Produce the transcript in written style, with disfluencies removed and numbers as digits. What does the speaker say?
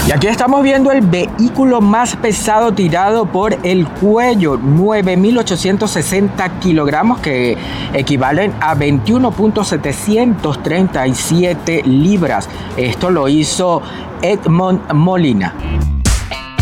Y aquí estamos viendo el vehículo más pesado tirado por el cuello, 9.860 kilogramos, que equivalen a 21.737 libras. Esto lo hizo Edmond Molina.